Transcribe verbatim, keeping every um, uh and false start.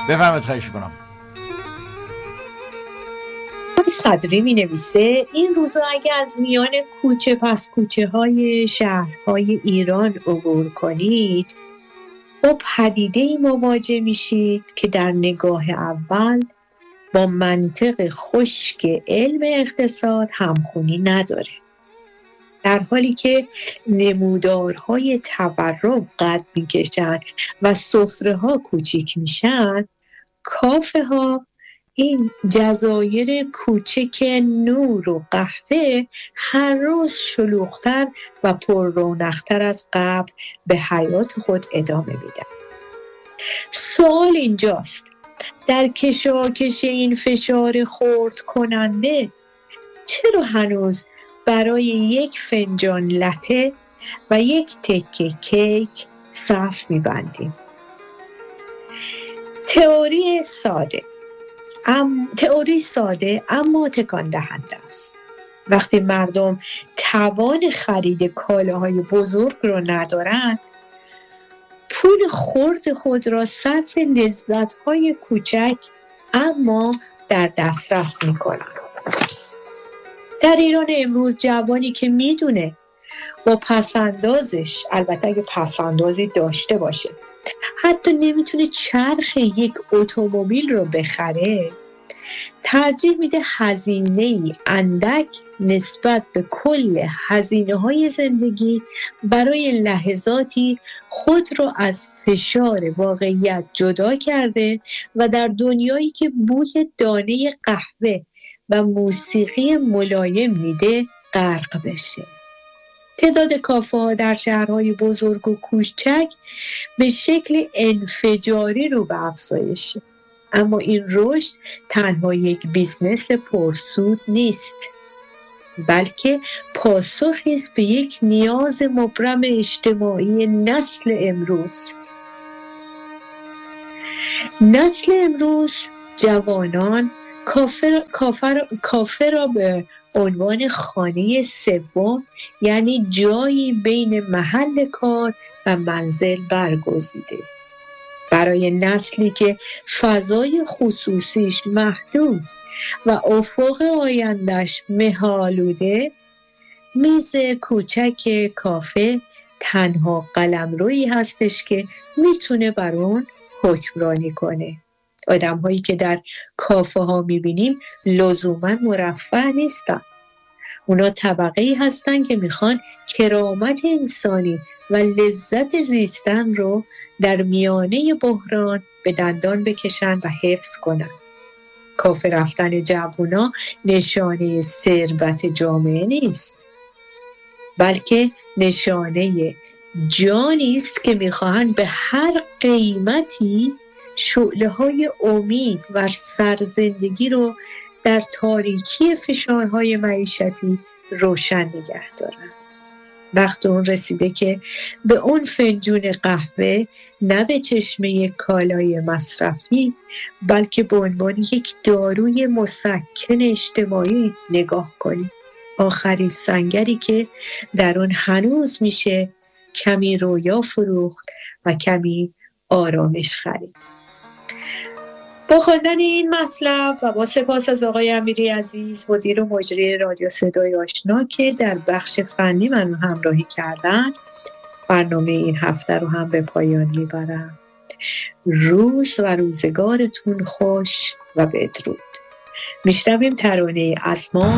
بفرمایید، خواهش می‌کنم. صدری می نویسه این روزا اگه از میان کوچه پس کوچه های شهرهای ایران عبور کنید با پدیده‌ای مواجه میشید که در نگاه اول با منطق خشک علم اقتصاد همخونی نداره. در حالی که نمودارهای تورم قد میکشن و سفره ها کوچیک میشن، کافه ها، این جزایر کوچک نور و قهوه، هر روز شلوغ‌تر و پر رونق‌تر از قبل به حیات خود ادامه میدن. سوال اینجاست، در کشاکش این فشار خرد کننده چرا هنوز برای یک فنجان لته و یک تکه کیک صف میبندیم؟ تئوری ساده ام... تئوری ساده اما تکان دهنده است. وقتی مردم توان خرید کالاهای بزرگ را ندارند، پول خرد خود را صرف لذت‌های کوچک اما در دسترس می‌کنند. در ایران امروز جوانی که میدونه با پسندازش، البته اگه پسندازی داشته باشه، حتی نمیتونه چرخ یک اتومبیل رو بخره، ترجیح میده هزینه‌ای اندک نسبت به کل هزینه‌های زندگی برای لحظاتی خود را از فشار واقعیت جدا کرده و در دنیایی که بوی دانه قهوه و موسیقی ملایم میده غرق بشه. تعداد کافه‌ها در شهرهای بزرگ و کوچک به شکل انفجاری رو به افزایشه، اما این رشد تنها یک بیزنس پرسود نیست، بلکه پاسخی است به یک نیاز مبرم اجتماعی نسل امروز. نسل امروز، جوانان، کافه کافر کافه را به عنوان خانه سوم، یعنی جایی بین محل کار و منزل برگزیده. برای نسلی که فضای خصوصیش محدود و افق آینده‌اش مه‌آلوده، میز کوچک کافه تنها قلمرویی هستش که میتونه بر اون حکمرانی کنه. آدم هایی که در کافه ها میبینیم لزوما مرفه نیستن. اونا طبقه‌ای هستن که میخوان کرامت انسانی و لذت زیستن رو در میانه بحران به دندان بکشن و حفظ کنن. کافه رفتن جوونا نشانه ثروت جامعه نیست، بلکه نشانه جانی است که میخواهند به هر قیمتی شعله‌های امید و سرزندگی رو در تاریکی فشارهای معیشتی روشن نگه دارن. وقت اون رسیده که به اون فنجون قهوه نه به چشمه کالای مصرفی، بلکه به عنوان یک داروی مسکن اجتماعی نگاه کنیم. آخرین سنگری که در اون هنوز میشه کمی رویا فروخت و کمی آرامش خرید. با خواندن این مطلب و با سپاس از آقای امیری عزیز، مدیر و مجری رادیو صدای آشنا که در بخش فنی من همراهی کردن، برنامه این هفته رو هم به پایان میبرم. روز و روزگارتون خوش و بدرود. میشنویم ترانه اسما